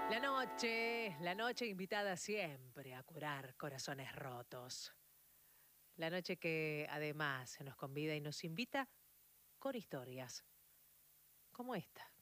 La noche invitada siempre a curar corazones rotos. La noche que además se nos convida y nos invita con historias como esta.